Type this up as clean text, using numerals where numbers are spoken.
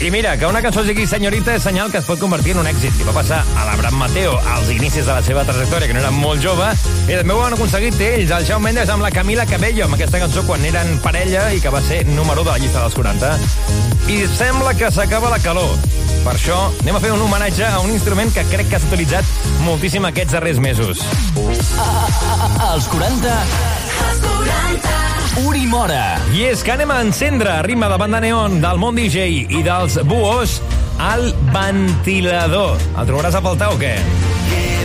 I mira, que una cançó sigui Senyorita és senyal que es pot convertir en un èxit. I va passar a l'Abraham Mateo als inicis de la seva trajectòria, que no era molt jove, i també ho han aconseguit ells, el Shawn Mendes amb la Camila Cabello, amb aquesta cançó quan eren parella i que va ser número 1 de la llista dels 40. I sembla que s'acaba la calor. Per això anem a fer un homenatge a un instrument que crec que s'ha utilitzat moltíssim aquests darrers mesos. Als 40... Uri Mora. I és que anem a encendre a ritme de banda neon del Món DJ i dels Buhos el ventilador. El trobaràs a faltar o què?